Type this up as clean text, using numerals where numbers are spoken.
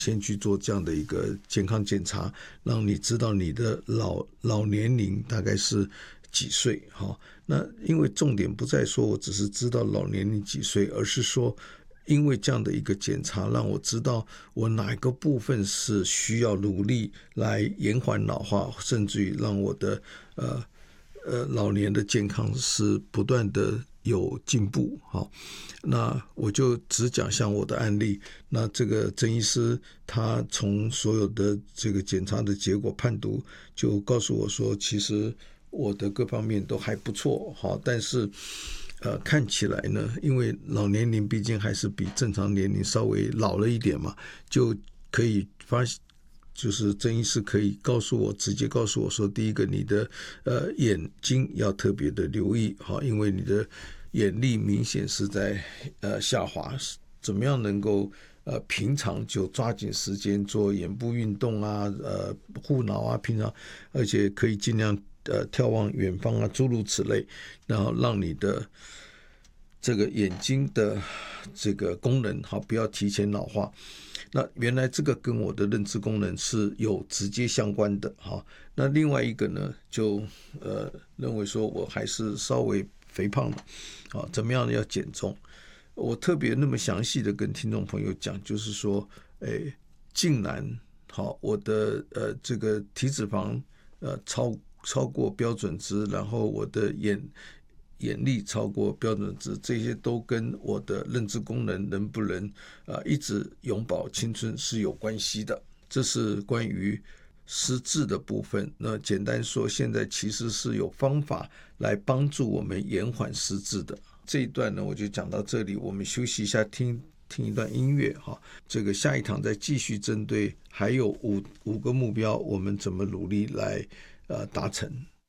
先去做这样的一个健康检查，让你知道你的老年龄大概是几岁。那因为重点不在说我只是知道老年龄几岁，而是说因为这样的一个检查，让我知道我哪一个部分是需要努力来延缓老化，甚至于让我的老年的健康是不断的有进步。那我就只讲像我的案例，那这个曾医师他从所有的这个检查的结果判读，就告诉我说，其实我的各方面都还不错。但是看起来呢，因为老年龄毕竟还是比正常年龄稍微老了一点嘛，就可以发现，就是曾医师可以直接告诉我说，第一个，你的眼睛要特别的留意，因为你的眼力明显是在下滑，怎么样能够平常就抓紧时间做眼部运动啊，护脑啊，平常而且可以尽量眺望远方啊，诸如此类，然后让你的这个眼睛的这个功能不要提前老化。那原来这个跟我的认知功能是有直接相关的。那另外一个呢，就认为说我还是稍微肥胖了，怎么样要减重。我特别那么详细的跟听众朋友讲，就是说竟然我的这个体脂肪超过标准值，然后我的眼力超过标准值，这些都跟我的认知功能能不能一直永葆青春是有关系的。这是关于失智的部分。那简单说，现在其实是有方法来帮助我们延缓失智的。这一段呢，我就讲到这里，我们休息一下，听一段音乐。这个下一堂再继续针对还有五个目标，我们怎么努力来达成。